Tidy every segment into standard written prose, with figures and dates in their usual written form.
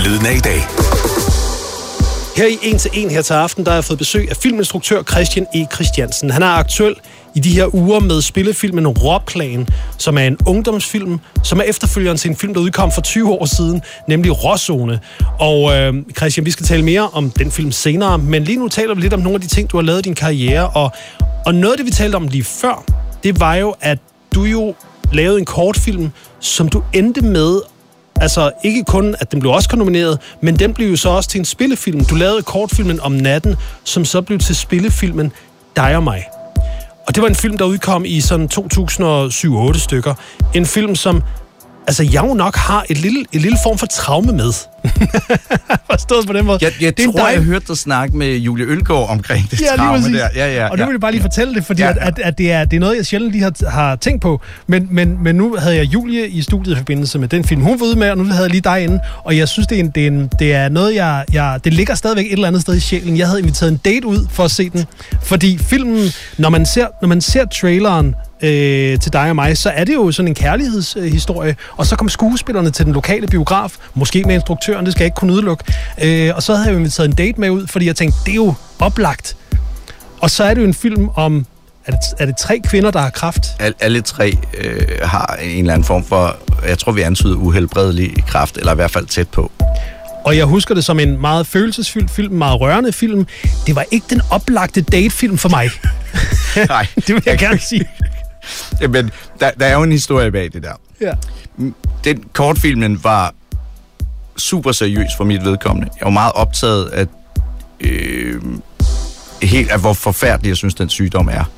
Lyden af i dag. Her i 1 til 1 her til aften, der har jeg fået besøg af filminstruktør Christian E. Christiansen. Han er aktuel i de her uger med spillefilmen Råplan, som er en ungdomsfilm, som er efterfølgeren til en film, der udkom for 20 år siden, nemlig Råzone. Og Christian, vi skal tale mere om den film senere, men lige nu taler vi lidt om nogle af de ting, du har lavet i din karriere. Og noget af det, vi talte om lige før, det var jo, at du jo lavede en kortfilm, som du endte med. Altså ikke kun, at den blev Oscar-nomineret, men den blev jo så også til en spillefilm. Du lavede kortfilmen Om natten, som så blev til spillefilmen Dig og mig. Og det var en film, der udkom i sådan 2007-8 stykker. En film, som jeg jo nok har et lille form for traume med. Forstået på den måde. Jeg tror, jeg hørte dig snakke med Julie Ølgaard omkring det traume der. Ja, og nu vil jeg bare lige fortælle det, fordi at det er noget, jeg sjældent lige har tænkt på. Men nu havde jeg Julie i studiet i forbindelse med den film, hun var ude med, og nu havde jeg lige dig inde. Og jeg synes, det er noget, det ligger stadigvæk et eller andet sted i sjælen. Jeg havde inviteret en date ud for at se den. Fordi filmen, når man ser traileren til Dig og mig, så er det jo sådan en kærlighedshistorie, og så kom skuespillerne til den lokale biograf, måske med instruktøren, det skal jeg ikke kunne udelukke, og så havde jeg jo inviteret en date med ud, fordi jeg tænkte, det er jo oplagt. Og så er det jo en film om, er det 3 kvinder, der har kræft? Alle 3 har en eller anden form for, jeg tror vi antyder uhelbredelig kræft, eller i hvert fald tæt på. Og jeg husker det som en meget følelsesfyldt film, meget rørende film. Det var ikke den oplagte datefilm for mig. Nej. Det vil jeg gerne sige. Jamen, der er jo en historie bag det der. Ja. Den kortfilmen var super seriøs for mit vedkommende. Jeg var meget optaget af helt af hvor forfærdelig jeg synes den sygdom er.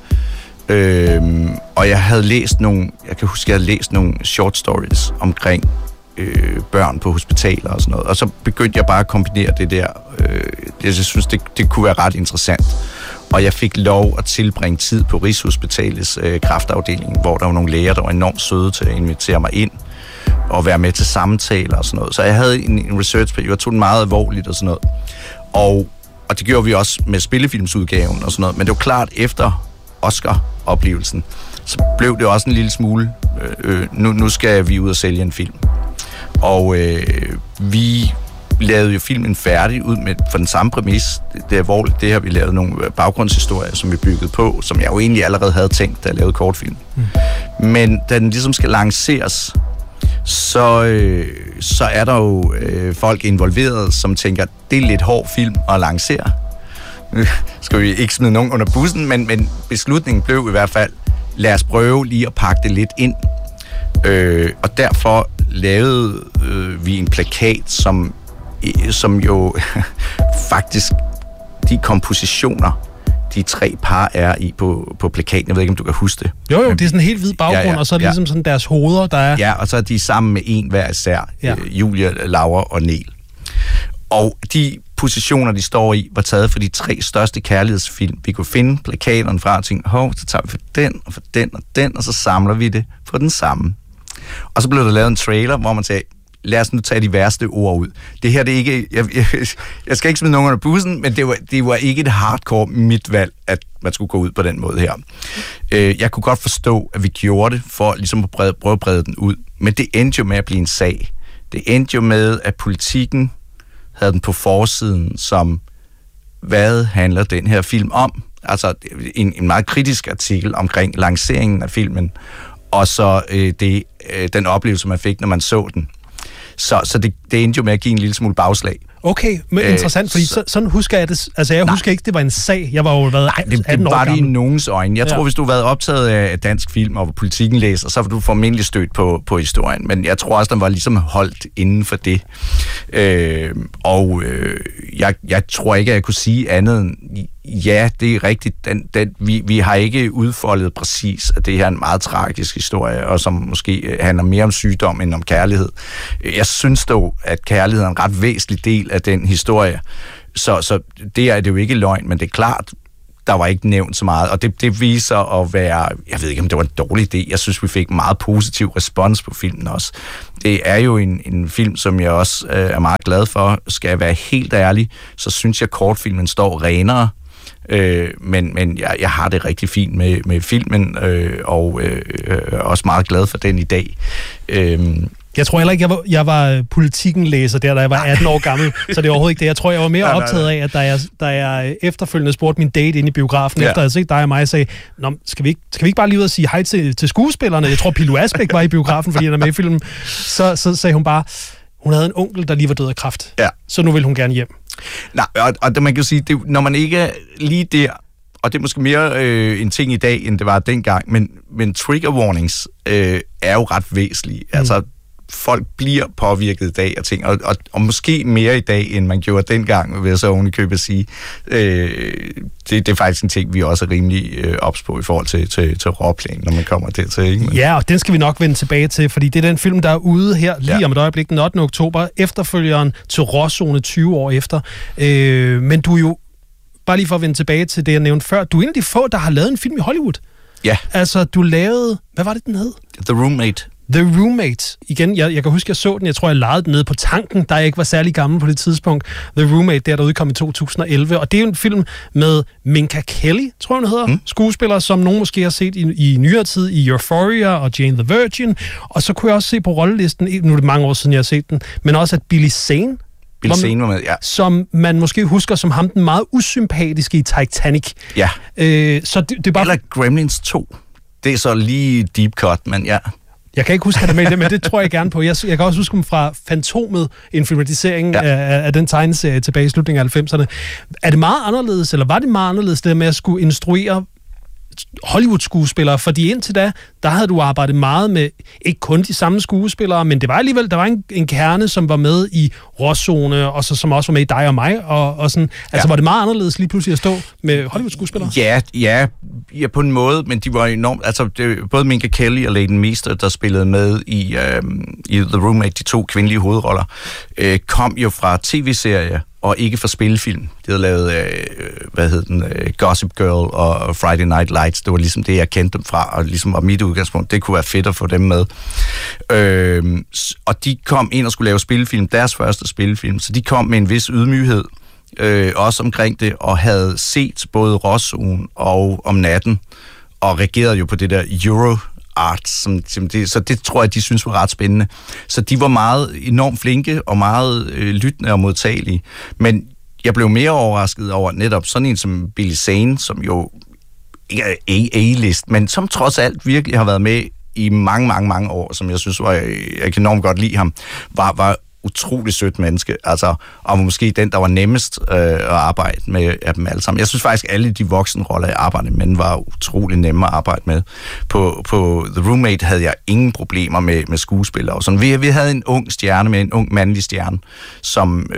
Og jeg havde læst nogle short stories omkring børn på hospitaler og sådan noget. Og så begyndte jeg bare at kombinere det der. Jeg synes, det kunne være ret interessant. Og jeg fik lov at tilbringe tid på Rigshospitalets kræftafdeling, hvor der var nogle læger, der var enormt søde til at invitere mig ind og være med til samtaler og sådan noget. Så jeg havde en researchperiode, jeg tog den meget alvorligt og sådan noget. Og det gjorde vi også med spillefilmsudgaven og sådan noget. Men det var klart, efter Oscar-oplevelsen, så blev det også en lille smule, nu skal vi ud og sælge en film. Og vi lavede jo filmen færdig ud med for den samme præmis. Det er alvorligt. Det har vi lavet nogle baggrundshistorier, som vi byggede på, som jeg jo egentlig allerede havde tænkt, da jeg lavede kortfilm. Men da den ligesom skal lanceres, så er der jo folk involveret, som tænker, det er lidt hård film at lancere. Nu skal vi ikke smide nogen under bussen, men beslutningen blev i hvert fald, lad os prøve lige at pakke det lidt ind. Og derfor lavede vi en plakat, som jo faktisk de kompositioner, de 3 par er i på plakaten. Jeg ved ikke, om du kan huske det. Jo, det er sådan en helt hvid baggrund, og så er det ligesom sådan deres hoveder, der er... Ja, og så er de sammen med en hver især. Ja. Julia, Laura og Niel. Og de positioner, de står i, var taget for de 3 største kærlighedsfilm. Vi kunne finde plakaterne fra og tænke, så tager vi for den, og for den, og den, og så samler vi det for den samme. Og så blev der lavet en trailer, hvor man sagde, lad os nu tage de værste ord ud. Det her, det er ikke... Jeg skal ikke smide nogen under bussen, men det var ikke et hardcore mit valg, at man skulle gå ud på den måde her. Jeg kunne godt forstå, at vi gjorde det for ligesom at prøve at brede den ud. Men det endte jo med at blive en sag. Det endte jo med, at Politikken havde den på forsiden som, hvad handler den her film om? Altså en meget kritisk artikel omkring lanceringen af filmen, og så den oplevelse, man fik, når man så den. Så det endte jo med at give en lille smule bagslag. Okay, men interessant, fordi sådan husker jeg det. Altså, jeg husker ikke, det var en sag. Jeg var jo 18 år gammel. Det var det i nogens øjne. Jeg tror, hvis du har været optaget af dansk film og Politikken læser, så var du formentlig stødt på historien. Men jeg tror også, den var ligesom holdt inden for det. Jeg tror ikke, at jeg kunne sige andet end, ja, det er rigtigt. Vi har ikke udfoldet præcis, at det her er en meget tragisk historie, og som måske handler mere om sygdom end om kærlighed. Jeg synes dog, at kærlighed er en ret væsentlig del af den historie. Så det er det jo ikke løgn, men det er klart, der var ikke nævnt så meget, og det viser at være, jeg ved ikke, om det var en dårlig idé. Jeg synes, vi fik meget positiv respons på filmen også. Det er jo en film, som jeg også er meget glad for. Skal jeg være helt ærlig, så synes jeg, at kortfilmen står renere. Men jeg har det rigtig fint med filmen, og også meget glad for den i dag. Jeg tror heller ikke, jeg var politikken-læser der, da jeg var 18 år gammel, så det er overhovedet ikke det. Jeg tror, jeg var mere optaget af, at da jeg efterfølgende spurgte min date inde i biografen, efter at have set dig og mig, sagde, nå, skal vi ikke bare lige ud og sige hej til skuespillerne? Jeg tror, Pilo Asbæk var i biografen, fordi han er med i filmen. Så sagde hun bare, hun havde en onkel, der lige var død af kræft. Ja. Så nu vil hun gerne hjem. Nej, og man kan jo sige, det, når man ikke er lige der, og det er måske mere en ting i dag, end det var dengang, men trigger warnings er jo ret væsentlige. Altså, folk bliver påvirket i dag af ting, og måske mere i dag, end man gjorde dengang, vil jeg så ovenikøbet at sige. Det er faktisk en ting, vi også er rimelig ops på i forhold til råplan, når man kommer dertil. Ikke? Men... Ja, og den skal vi nok vende tilbage til, fordi det er den film, der er ude her lige om et øjeblik, den 8. oktober, efterfølgeren til Råzone 20 år efter. Men du er jo, bare lige for at vende tilbage til det, jeg nævnte før, du er en af de få, der har lavet en film i Hollywood. Ja. Altså, du lavede... Hvad var det, den hed? The Roommate. The Roommate. Igen, jeg kan huske, jeg så den. Jeg tror, jeg lejede den nede på Tanken, da jeg ikke var særlig gammel på det tidspunkt. The Roommate, der udkom i 2011. Og det er jo en film med Minka Kelly, tror jeg, hun hedder. Skuespiller, som nogen måske har set i nyere tid i Euphoria og Jane the Virgin. Og så kunne jeg også se på rollelisten, nu er det mange år siden, jeg har set den, men også at Billy Zane var med, ja. Som man måske husker som ham, den meget usympatiske i Titanic. Ja. Så det er bare... Eller Gremlins 2. Det er så lige deep cut, men ja... Jeg kan ikke huske, at han er med i det, men det tror jeg gerne på. Jeg kan også huske ham fra Fantomet, en filmatisering af den tegneserie tilbage i slutningen af 90'erne. Er det meget anderledes, eller var det meget anderledes, det med at skulle instruere Hollywood-skuespillere? Fordi indtil da, der havde du arbejdet meget med, ikke kun de samme skuespillere, men det var alligevel, der var en kerne, som var med i Råzone, og så, som også var med i Dig og mig, og sådan. Altså, var det meget anderledes lige pludselig at stå med Hollywood-skuespillere? Ja, på en måde, men de var enormt, altså både Minka Kelly og Leighton Meester, der spillede med i The Roommate, de 2 kvindelige hovedroller, kom jo fra tv-serier, og ikke fra spillefilm. De havde lavet, Gossip Girl og Friday Night Lights. Det var ligesom det, jeg kendte dem fra, og ligesom var mit udgangspunkt. Det kunne være fedt at få dem med. Og de kom ind og skulle lave spillefilm, deres første spillefilm, så de kom med en vis ydmyghed, også omkring det, og havde set både Råzone og Om natten, og reagerede jo på det der Euro-art, så det tror jeg, de synes var ret spændende. Så de var meget enormt flinke og meget lyttende og modtagelige. Men jeg blev mere overrasket over netop sådan en som Billy Zane, som jo ikke er A-list, men som trods alt virkelig har været med i mange år, som jeg synes var, jeg kan enormt godt lide ham, var utrolig sødt menneske, altså, og måske den, der var nemmest at arbejde med af dem alle sammen. Jeg synes faktisk, alle de voksenroller, jeg arbejdede med, var utrolig nemme at arbejde med. På The Roommate havde jeg ingen problemer med skuespillere. Og sådan. Vi havde en ung stjerne med en ung mandlig stjerne, som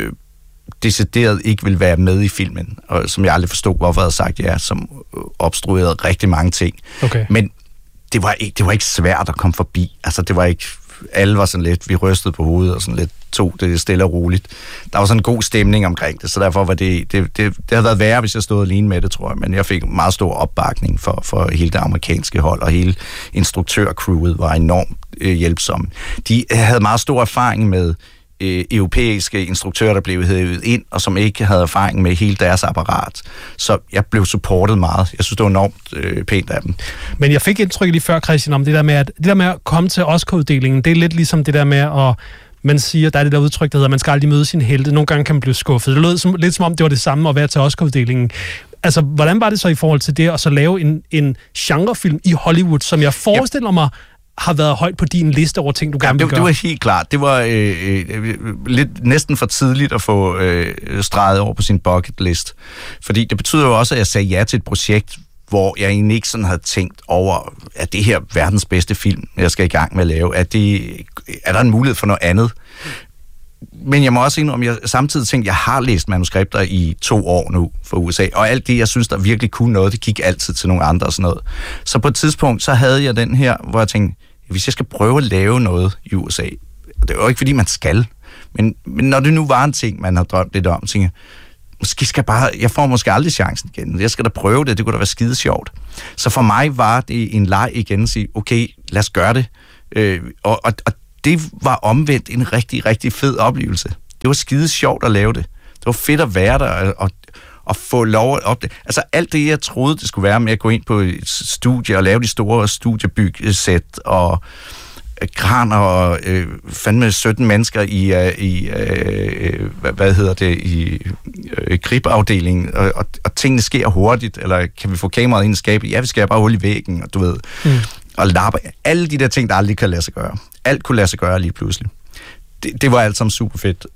decideret ikke ville være med i filmen, og som jeg aldrig forstod, hvorfor jeg havde sagt ja, som obstruerede rigtig mange ting. Okay. Men det var ikke svært at komme forbi. Altså, det var ikke... Alle var sådan lidt, vi rystede på hovedet og sådan lidt tog det stille og roligt. Der var sådan en god stemning omkring det, så derfor var det havde været værre, hvis jeg stod alene med det, tror jeg, men jeg fik meget stor opbakning for hele det amerikanske hold, og hele instruktørcrewet var enormt hjælpsomme. De havde meget stor erfaring med europæiske instruktører, der blev hævet ind, og som ikke havde erfaring med hele deres apparat. Så jeg blev supportet meget. Jeg synes, det var enormt pænt af dem. Men jeg fik indtryk lige før, Christian, om det der med at komme til Oscar-uddelingen, det er lidt ligesom det der med at man siger, der er det der udtryk, der hedder, man skal aldrig møde sin helte. Nogle gange kan man blive skuffet. Det lød lidt som om, det var det samme at være til Oscar-uddelingen. Altså, hvordan var det så i forhold til det, at så lave en genrefilm i Hollywood, som jeg forestiller mig har været højt på din liste over ting, du gerne vil gøre? Det var helt klart. Det var lidt næsten for tidligt at få streget over på sin bucket list. Fordi det betyder jo også, at jeg sagde ja til et projekt, hvor jeg egentlig ikke sådan havde tænkt over, at det her verdens bedste film, jeg skal i gang med at lave, er der en mulighed for noget andet? Men jeg må også indrømme, jeg samtidig tænkte, at jeg har læst manuskripter i 2 år nu for USA, og alt det, jeg synes, der virkelig kunne noget, det gik altid til nogle andre og sådan noget. Så på et tidspunkt, så havde jeg den her, hvor jeg tænkte, hvis jeg skal prøve at lave noget i USA, det er jo ikke, fordi man skal, men når det nu var en ting, man har drømt lidt om, tænkte jeg får måske aldrig chancen igen. Jeg skal da prøve det kunne da være skide sjovt. Så for mig var det en leg igen at sige, okay, lad os gøre det. Og det var omvendt en rigtig, rigtig fed oplevelse. Det var skide sjovt at lave det. Det var fedt at være der og få lov at opdage. Altså alt det, jeg troede, det skulle være med at gå ind på et studie og lave de store studiebyggesæt og kraner og fandme 17 mennesker i gribafdelingen, og tingene sker hurtigt, eller kan vi få kameraet ind i skabet? Ja, vi skal bare hul i væggen, og du ved, og lapper. Alle de der ting, der aldrig kan lade sig gøre. Alt kunne lade sig gøre lige pludselig. Det var alt sammen super fedt.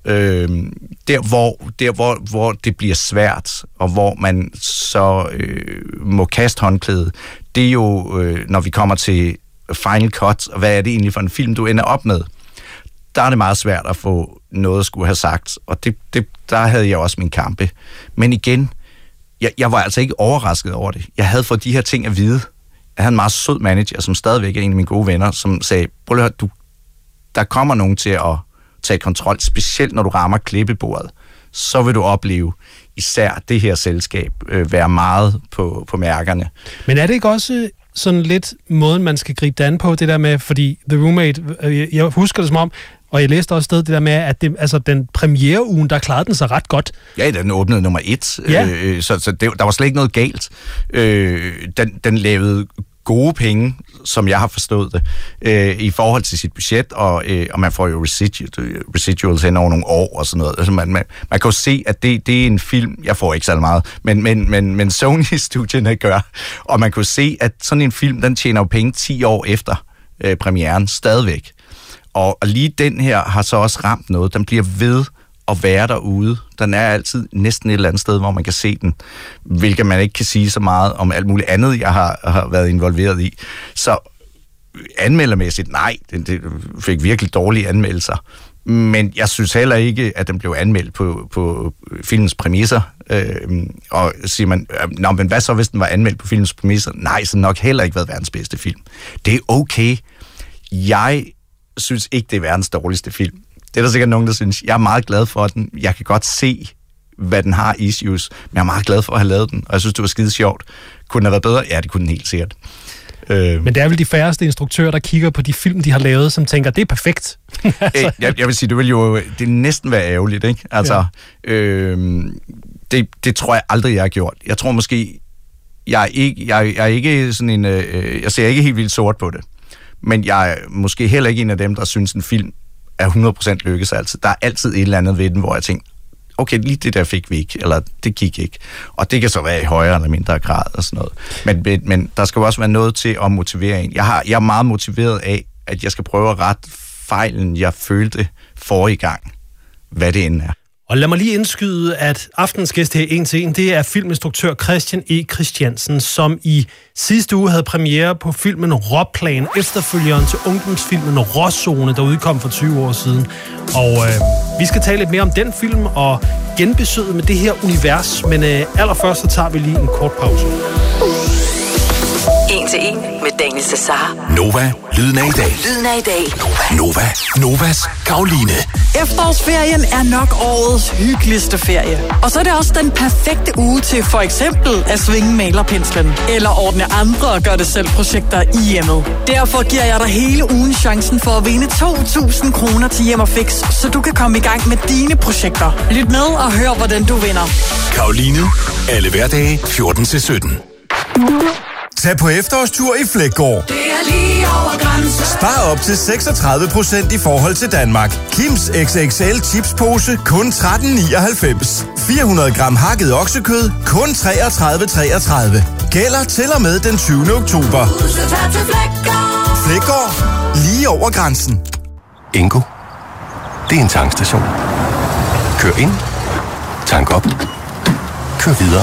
Hvor det bliver svært, og hvor man så må kaste håndklædet, det er jo, når vi kommer til final cut, og hvad er det egentlig for en film, du ender op med? Der er det meget svært at få noget at skulle have sagt, og der havde jeg også min kampe. Men igen, jeg var altså ikke overrasket over det. Jeg havde fået de her ting at vide. Jeg havde en meget sød manager, som stadigvæk er en af mine gode venner, som sagde, prøv at høre, der kommer nogen til at tage kontrol, specielt når du rammer klippebordet. Så vil du opleve især det her selskab være meget på mærkerne. Men er det ikke også sådan lidt måden, man skal gribe det an på, det der med, fordi The Roommate, jeg husker det som om, og jeg læste også sted det der med, at den premiereugen, der klarede den sig ret godt. Ja, den åbnede nummer 1, ja. Så der var slet ikke noget galt. Den lavede gode penge, som jeg har forstået det, i forhold til sit budget, og man får jo residuals hen over nogle år og sådan noget. Altså man kan jo se, at det er en film, jeg får ikke så meget, men Sony-studierne gør, og man kan jo se, at sådan en film, den tjener jo penge 10 år efter premieren, stadigvæk. Og lige den her har så også ramt noget. Den bliver ved at være derude. Den er altid næsten et eller andet sted, hvor man kan se den, hvilket man ikke kan sige så meget om alt muligt andet, jeg har været involveret i. Så anmeldermæssigt, nej, det fik virkelig dårlige anmeldelser. Men jeg synes heller ikke, at den blev anmeldt på filmens præmisser. Og siger man, men hvad så, hvis den var anmeldt på filmens præmisser? Nej, så nok heller ikke været verdens bedste film. Det er okay. Jeg synes ikke, det er verdens dårligste film. Det er der sikkert nogen, der synes. Jeg er meget glad for den. Jeg kan godt se, hvad den har issues, men jeg er meget glad for at have lavet den, og jeg synes, det var skide sjovt. Kunne den have været bedre? Ja, det kunne den helt sikkert. Men det er vel de færreste instruktører, der kigger på de film, de har lavet, som tænker, det er perfekt. Altså. Jeg vil sige, det vil næsten være ærgerligt, ikke? Altså, det tror jeg aldrig, jeg har gjort. Jeg tror måske, jeg er ikke sådan en, jeg ser ikke helt vildt sort på det. Men jeg er måske heller ikke en af dem, der synes, en film er 100% lykkes altid. Der er altid et eller andet ved den, hvor jeg tænker, okay, lige det der fik vi ikke, eller det gik ikke. Og det kan så være i højere eller mindre grad og sådan noget. Men der skal jo også være noget til at motivere en. Jeg er meget motiveret af, at jeg skal prøve at rette fejlen, jeg følte forrige gang, hvad det end er. Og lad mig lige indskyde, at aftens gæst her 1 til 1, det er filminstruktør Christian E. Christiansen, som i sidste uge havde premiere på filmen Råplan, efterfølgeren til ungdomsfilmen Råzone, der udkom for 20 år siden. Og vi skal tale lidt mere om den film og genbesøget med det her univers, men allerførst så tager vi lige en kort pause. 1 til 1 med Daniel Cesar. Nova, lyden af i dag. Lyden af i dag. Nova, Novas Karoline. Efterårsferien er nok årets hyggeligste ferie. Og så er det også den perfekte uge til for eksempel at svinge malerpenslen. Eller ordne andre gør-det-selv-projekter i hjemmet. Derfor giver jeg dig hele ugen chancen for at vinde 2.000 kroner til Hjem & Fix, så du kan komme i gang med dine projekter. Lyt med og hør, hvordan du vinder. Karoline, alle hverdage 14-17. Tag på efterårstur i Fleggaard. Det er lige over grænsen. Spar op til 36% i forhold til Danmark. Kims XXL chipspose kun 13,99. 400 gram hakket oksekød kun 33,33. Gælder til og med den 20. oktober. Fleggaard. Lige over grænsen. Ingo. Det er en tankstation. Kør ind. Tank op. Kør videre.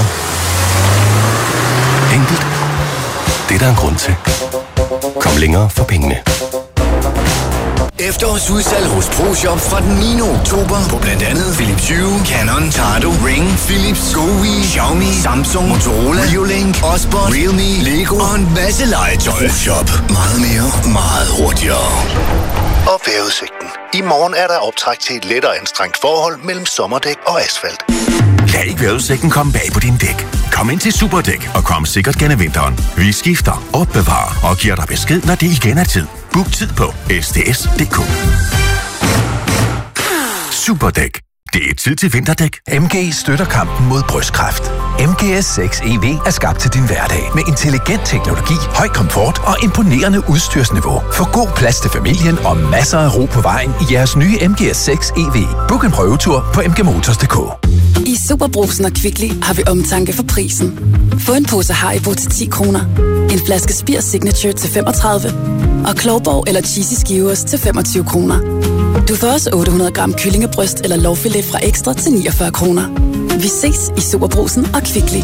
Enkelt. Det er der en grund til. Kom længere for pengene. Efterårsudsalg hos ProShop fra den 9. oktober på blandt andet Philips Hue, Canon, Tado, Ring, Philips, GoWi, Xiaomi, Samsung, Motorola, Reolink, Osborne, Realme, Lego og en masse legetøj. ProShop. Meget mere, meget hurtigere. Og vejrudsigten. I morgen er der optræk til et lettere anstrengt forhold mellem sommerdæk og asfalt. Lad ikke vejrudsigten komme bag på din dæk. Kom ind til Superdæk og kom sikkert gennem vinteren. Vi skifter, opbevarer og giver dig besked, når det igen er tid. Book tid på sds.dk. Superdæk. Det er tid til vinterdæk. MG støtter kampen mod brystkræft. MGS6 EV er skabt til din hverdag med intelligent teknologi, høj komfort og imponerende udstyrsniveau. Få god plads til familien og masser af ro på vejen i jeres nye MGS6 EV. Book en prøvetur på mgmotors.dk. I Superbrugsen og Kvickly har vi omtanke for prisen. Få en pose Haribo til 10 kroner, en flaske Spir Signature til 35 og Klovborg eller Cheesy Skivers til 25 kroner. Du får også 800 gram kyllingebryst eller lårfilet fra Ekstra til 49 kroner. Vi ses i Superbrugsen og Kvickly.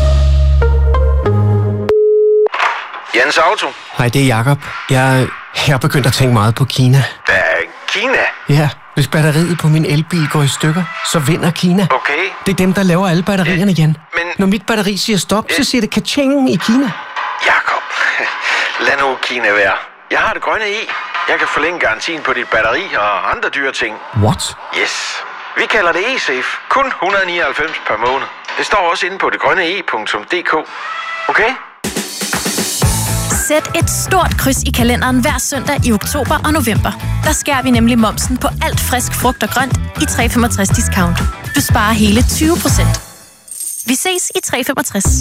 Jens Auto. Hej, det er Jakob. Jeg er begyndt at tænke meget på Kina. Hvad er Kina? Ja, hvis batteriet på min elbil går i stykker, så vinder Kina. Okay. Det er dem, der laver alle batterierne igen. Men når mit batteri siger stop, så siger det ka-ching i Kina. Jakob, lad nu Kina være. Jeg har det grønne i. Jeg kan forlænge garantien på dit batteri og andre dyre ting. What? Yes. Vi kalder det eSafe. Kun 199 per måned. Det står også inde på detgrønnee.dk. Okay? Sæt et stort kryds i kalenderen hver søndag i oktober og november. Der skærer vi nemlig momsen på alt frisk frugt og grønt i 365 discount. Du sparer hele 20%. Vi ses i 365.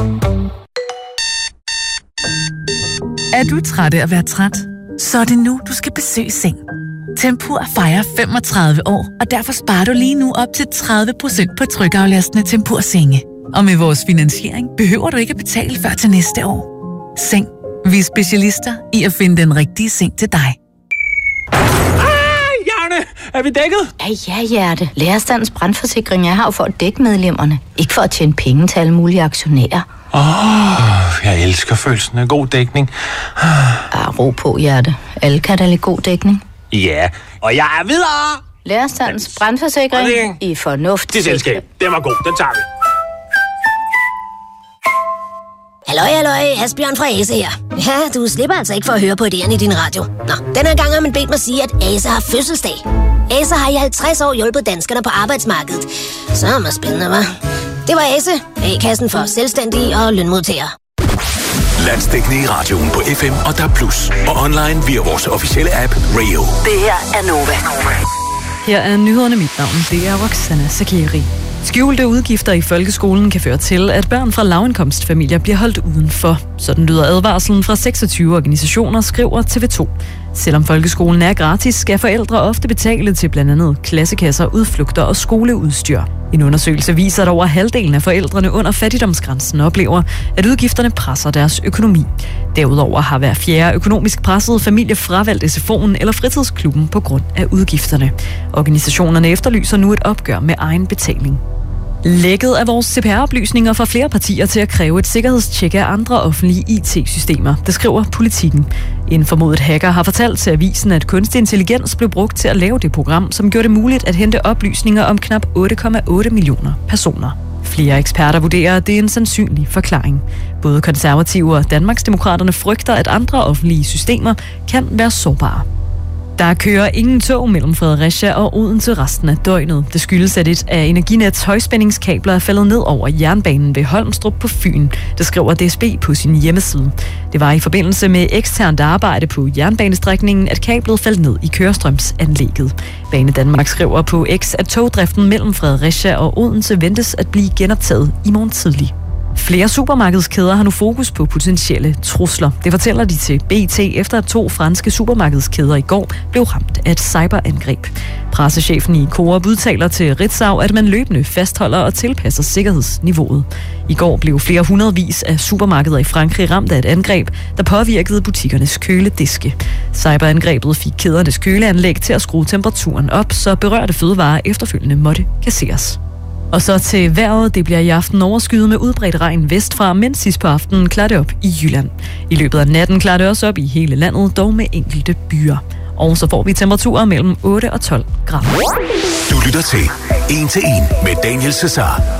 Er du træt af at være træt? Så er det nu, du skal besøge Seng. Tempur fejrer 35 år, og derfor sparer du lige nu op til 30% på trykaflastende Tempur-senge. Og med vores finansiering behøver du ikke at betale før til næste år. Seng. Vi er specialister i at finde den rigtige seng til dig. Janne, er vi dækket? Ja, Hjerte. Lærerstandens brandforsikring er her for at dække medlemmerne. Ikke for at tjene penge til alle mulige aktionærer. Jeg elsker følelsen af god dækning. Ro på, Hjerte. Alle kan da lide god dækning. Ja, og jeg er videre. Lærerstandens brandforsikring i fornuft. Det selskab. Den var god. Den tager vi. Halløj, Asbjørn fra Ase her. Ja, du slipper altså ikke for at høre på idéerne i din radio. Nå, den her gang har man bedt mig sige, at Ase har fødselsdag. Ase har i 50 år hjulpet danskerne på arbejdsmarkedet. Så er det spændende, hva'? Det var Ase, A-kassen for selvstændige og lønmodtagere. Landsdækkende i radioen på FM og DAB+. Og online via vores officielle app, Radio. Det her er Nova. Her er nyhederne. Mit navn, det er Roxana Sakiri. Skjulte udgifter i folkeskolen kan føre til, at børn fra lavindkomstfamilier bliver holdt udenfor. Sådan lyder advarslen fra 26 organisationer, skriver TV2. Selvom folkeskolen er gratis, skal forældre ofte betale til blandt andet klassekasser, udflugter og skoleudstyr. En undersøgelse viser, at over halvdelen af forældrene under fattigdomsgrænsen oplever, at udgifterne presser deres økonomi. Derudover har hver fjerde økonomisk presset familie fravalgt SFO'en eller fritidsklubben på grund af udgifterne. Organisationerne efterlyser nu et opgør med egen betaling. Lækket af vores CPR-oplysninger får flere partier til at kræve et sikkerhedstjek af andre offentlige IT-systemer, det skriver Politikken. En formodet hacker har fortalt til avisen, at kunstig intelligens blev brugt til at lave det program, som gjorde det muligt at hente oplysninger om knap 8,8 millioner personer. Flere eksperter vurderer, at det er en sandsynlig forklaring. Både konservative og Danmarksdemokraterne frygter, at andre offentlige systemer kan være sårbare. Der kører ingen tog mellem Fredericia og Odense resten af døgnet. Det skyldes, at et af Energinets højspændingskabler er faldet ned over jernbanen ved Holmstrup på Fyn. Det skriver DSB på sin hjemmeside. Det var i forbindelse med eksternt arbejde på jernbanestrækningen, at kablet faldt ned i kørestrømsanlægget. Bane Danmark skriver på X, at togdriften mellem Fredericia og Odense ventes at blive genoptaget i morgen tidlig. Flere supermarkedskæder har nu fokus på potentielle trusler. Det fortæller de til BT, efter at 2 franske supermarkedskæder i går blev ramt af et cyberangreb. Pressechefen i Coop udtaler til Ritzau, at man løbende fastholder og tilpasser sikkerhedsniveauet. I går blev flere hundredvis af supermarkeder i Frankrig ramt af et angreb, der påvirkede butikkernes kølediske. Cyberangrebet fik kædernes køleanlæg til at skrue temperaturen op, så berørte fødevarer efterfølgende måtte kasseres. Og så til vejret. Det bliver i aften overskyet med udbredt regn vestfra, mens sidst på aftenen klarer det op i Jylland. I løbet af natten klarer det også op i hele landet, dog med enkelte byer. Og så får vi temperaturer mellem 8 og 12 grader. Du lytter til 1 til 1 med Daniel Cesar.